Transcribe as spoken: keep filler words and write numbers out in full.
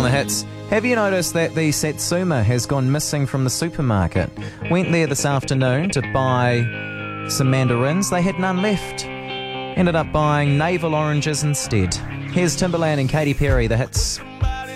on the hits. Have you noticed that the Satsuma has gone missing from the supermarket? Went there this afternoon to buy some mandarins. They had none left. Ended up buying navel oranges instead. Here's Timberland and Katy Perry, the hits.